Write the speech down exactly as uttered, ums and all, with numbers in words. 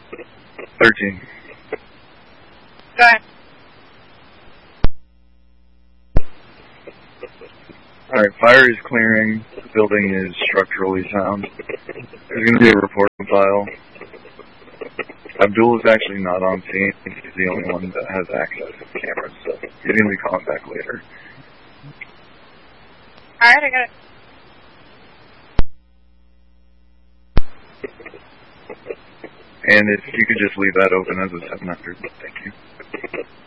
Thirteen. Go ahead. Alright, fire is clearing. The building is structurally sound. There's going to be a report file. Abdul is actually not on scene. He's the only one that has access to the cameras, so he's going to be calling back later. Alright, I got it. And if you could just leave that open as a seven hundred, thank you.